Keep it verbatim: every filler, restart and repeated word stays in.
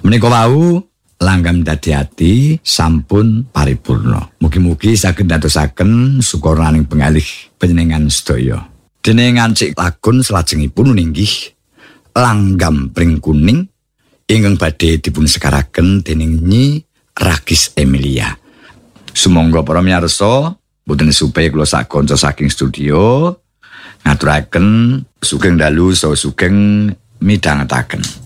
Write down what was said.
Menika wau langgam dadi ati sampun paripurna. Mugi-mugi saged ndadosaken sukuraning pengalih panjenengan sedaya. Dene ngancik lagun salajengipun ninggih langgam pring kuning ingkang badhe dipun sekaraken dening Nyi Ragis Emilia. Sumangga para miyarsa boten supaya kula sak kanca saking studio ngaturaken sugeng dalu saha sugeng midhangetaken.